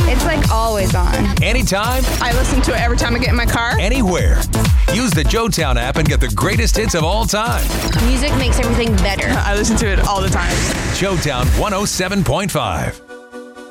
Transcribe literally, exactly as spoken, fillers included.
It's like always on. Anytime, I listen to it every time I get in my car. anywhere. Use the Joetown app and get the greatest hits of all time. Music makes everything better. I listen to it all the time. Joetown one oh seven point five.